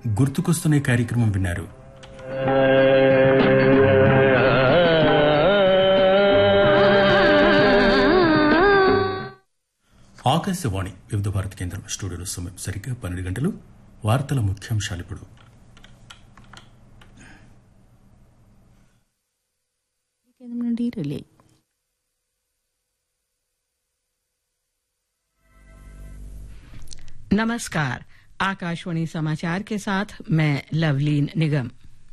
గుర్తుకొస్తున్న కార్యక్రమం విన్నారు. ఆకాశవాణి వివిధ భారత కేంద్రం స్టూడియోలో సమయం సరిగ్గా 12 గంటలు. వార్తల ముఖ్యాంశాలు ఇప్పుడు. नमस्कार, आकाशवाणी समाचार के साथ मैं लवलीन निगम।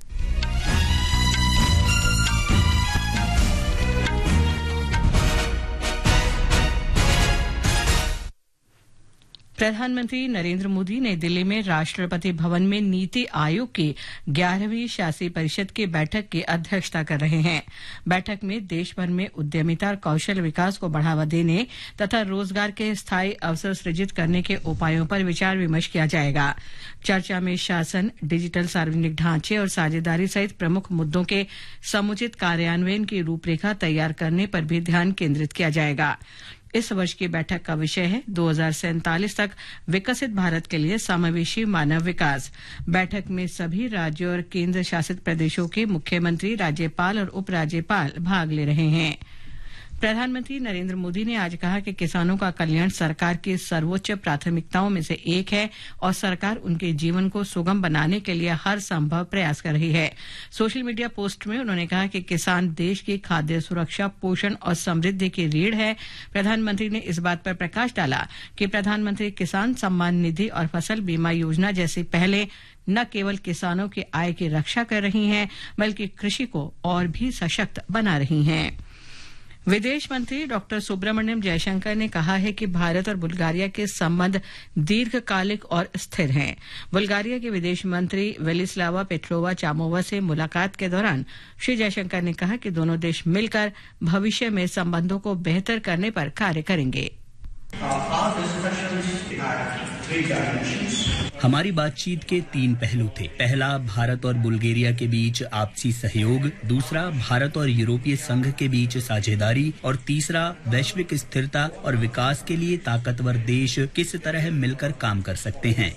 प्रधानमंत्री नरेंद्र मोदी नई दिल्ली में राष्ट्रपति भवन में नीति आयोग की 11वीं शासी परिषद की बैठक की अध्यक्षता कर रहे हैं। बैठक में देश भर में उद्यमिता और कौशल विकास को बढ़ावा देने तथा रोजगार के स्थायी अवसर सृजित करने के उपायों पर विचार विमर्श किया जाएगा। चर्चा में शासन, डिजिटल सार्वजनिक ढांचे और साझेदारी सहित प्रमुख मुद्दों के समुचित कार्यान्वयन की रूपरेखा तैयार करने पर भी ध्यान केंद्रित किया जाएगा। इस वर्ष की बैठक का विषय है 2047 तक विकसित भारत के लिए समावेशी मानव विकास। बैठक में सभी राज्यों और केंद्र शासित प्रदेशों के मुख्यमंत्री, राज्यपाल और उपराज्यपाल भाग ले रहे हैं। प्रधानमंत्री नरेंद्र मोदी ने आज कहा कि किसानों का कल्याण सरकार की सर्वोच्च प्राथमिकताओं में से एक है और सरकार उनके जीवन को सुगम बनाने के लिए हर संभव प्रयास कर रही है। सोशल मीडिया पोस्ट में उन्होंने कहा कि किसान देश की खाद्य सुरक्षा, पोषण और समृद्धि की रीढ़ है। प्रधानमंत्री ने इस बात पर प्रकाश डाला कि प्रधानमंत्री किसान सम्मान निधि और फसल बीमा योजना जैसी पहले न केवल किसानों की आय की रक्षा कर रही हैं, बल्कि कृषि को और भी सशक्त बना रही हैं। विदेश मंत्री डॉक्टर सुब्रमण्यम जयशंकर ने कहा है कि भारत और बुल्गारिया के संबंध दीर्घकालिक और स्थिर हैं। बुल्गारिया के विदेश मंत्री वेलिस्लावा पेट्रोवा चामोवा से मुलाकात के दौरान श्री जयशंकर ने कहा कि दोनों देश मिलकर भविष्य में संबंधों को बेहतर करने पर कार्य करेंगे। हमारी बातचीत के 3 पहलू थे। पहला, भारत और बुल्गारिया के बीच आपसी सहयोग। दूसरा, भारत और यूरोपीय संघ के बीच साझेदारी। और तीसरा, वैश्विक स्थिरता और विकास के लिए ताकतवर देश किस तरह मिलकर काम कर सकते हैं।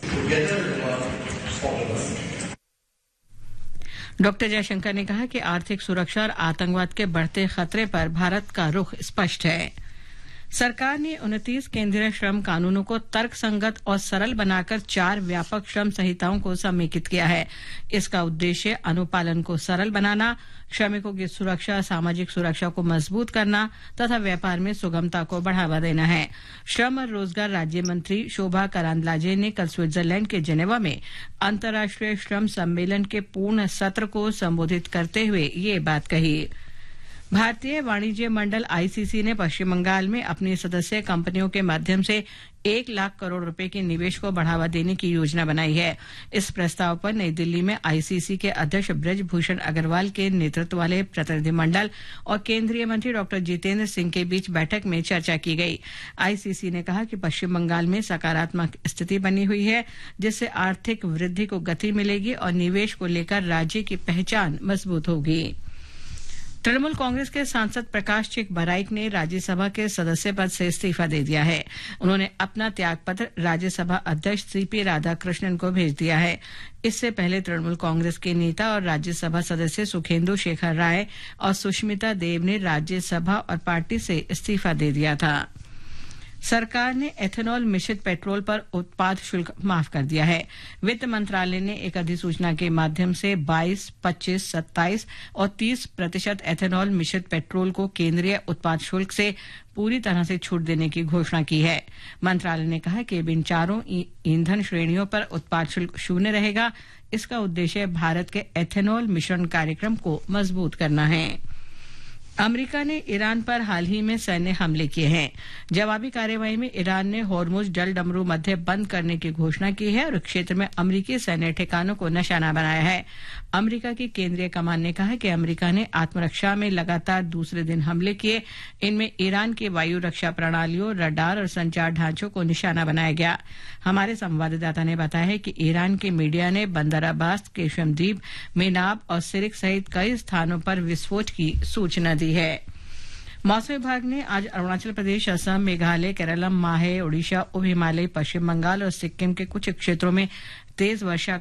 डॉक्टर जयशंकर ने कहा कि आर्थिक सुरक्षा और आतंकवाद के बढ़ते खतरे पर भारत का रुख स्पष्ट है। सरकार ने 29 केंद्रीय श्रम कानूनों को तर्कसंगत और सरल बनाकर 4 व्यापक श्रम संहिताओं को समेकित किया है। इसका उद्देश्य अनुपालन को सरल बनाना, श्रमिकों की सुरक्षा, सामाजिक सुरक्षा को मजबूत करना तथा व्यापार में सुगमता को बढ़ावा देना है। श्रम और रोजगार राज्य मंत्री शोभा करांदलाजे ने कल स्विट्जरलैंड के जेनेवा में अंतर्राष्ट्रीय श्रम सम्मेलन के पूर्ण सत्र को संबोधित करते हुए ये बात कही। भारतीय वाणिज्य मंडल आईसीसी ने पश्चिम बंगाल में अपनी सदस्य कंपनियों के माध्यम से 1 लाख करोड़ रुपए के निवेश को बढ़ावा देने की योजना बनाई है। इस प्रस्ताव पर नई दिल्ली में आईसीसी के अध्यक्ष ब्रजभूषण अग्रवाल के नेतृत्व वाले प्रतिनिधिमंडल और केंद्रीय मंत्री डॉक्टर जितेंद्र सिंह के बीच बैठक में चर्चा की गई। आईसीसी ने कहा कि पश्चिम बंगाल में सकारात्मक स्थिति बनी हुई है, जिससे आर्थिक वृद्धि को गति मिलेगी और निवेश को लेकर राज्य की पहचान मजबूत होगी। तृणमूल कांग्रेस के सांसद प्रकाश चिक बराइक ने राज्यसभा के सदस्य पद से इस्तीफा दे दिया है। उन्होंने अपना त्यागपत्र राज्यसभा अध्यक्ष सीपी राधाकृष्णन को भेज दिया है। इससे पहले तृणमूल कांग्रेस के नेता और राज्यसभा सदस्य सुखेंदु शेखर राय और सुष्मिता देव ने राज्यसभा और पार्टी से इस्तीफा दे दिया था। सरकार ने एथेनॉल मिश्रित पेट्रोल पर उत्पाद शुल्क माफ कर दिया है। वित्त मंत्रालय ने एक अधिसूचना के माध्यम से 22, 25, 27 और 30% एथेनॉल मिश्रित पेट्रोल को केंद्रीय उत्पाद शुल्क से पूरी तरह से छूट देने की घोषणा की है। मंत्रालय ने कहा कि इन चारों ईंधन श्रेणियों पर उत्पाद शुल्क शून्य रहेगा। इसका उद्देश्य भारत के एथेनॉल मिश्रण कार्यक्रम को मजबूत करना है। अमेरिका ने ईरान पर हाल ही में सैन्य हमले किए हैं। जवाबी कार्रवाई में ईरान ने होर्मुज जल डमरू मध्य बंद करने की घोषणा की है और क्षेत्र में अमेरिकी सैन्य ठिकानों को निशाना बनाया है। अमेरिका की केंद्रीय कमान ने कहा कि अमेरिका ने आत्मरक्षा में लगातार दूसरे दिन हमले किए। इनमें ईरान की वायु रक्षा प्रणालियों, रडार और संचार ढांचों को निशाना बनाया गया। हमारे संवाददाता ने बताया है कि ईरान के मीडिया ने बंदर अब्बास, केशमद्वीप, मेनाब और सिरिक सहित कई स्थानों पर विस्फोट की सूचना दी है। मौसम विभाग ने आज अरुणाचल प्रदेश, असम, मेघालय, केरलम, माहे, ओडिशा, उप हिमालय, पश्चिम बंगाल और सिक्किम के कुछ क्षेत्रों में तेज वर्षा